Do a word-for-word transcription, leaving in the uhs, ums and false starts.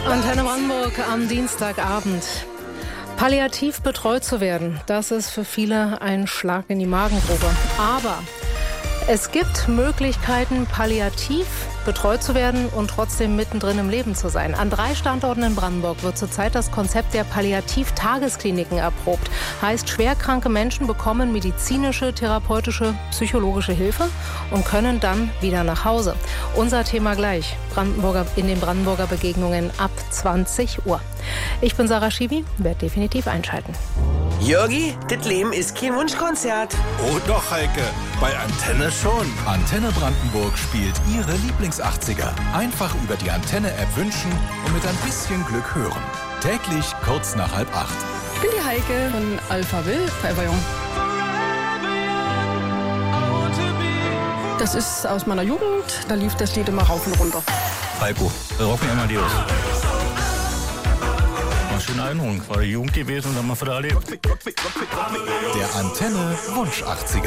Antenne Brandenburg am Dienstagabend. Palliativ betreut zu werden, das ist für viele ein Schlag in die Magengrube. Aber es gibt Möglichkeiten, palliativ betreut zu werden und trotzdem mittendrin im Leben zu sein. An drei Standorten in Brandenburg wird zurzeit das Konzept der Palliativ-Tageskliniken erprobt. Heißt, schwerkranke Menschen bekommen medizinische, therapeutische, psychologische Hilfe und können dann wieder nach Hause. Unser Thema gleich, Brandenburger, in den Brandenburger Begegnungen ab zwanzig Uhr. Ich bin Sarah Schiwi, werde definitiv einschalten. Jörgi, das Leben ist kein Wunschkonzert. Oh doch, Heike, bei Antenne schon. Antenne Brandenburg spielt Ihre Lieblings-achtziger. Einfach über die Antenne-App wünschen und mit ein bisschen Glück hören. Täglich kurz nach halb acht. Ich bin die Heike von Alpha Will, Forever Young. Das ist aus meiner Jugend, da lief das Lied immer rauf und runter. Heiko, Rock mir einmal die aus. Schöne Erinnerung, war die Jugend gewesen und dann mal für alle. Der Antenne Wunsch achtziger.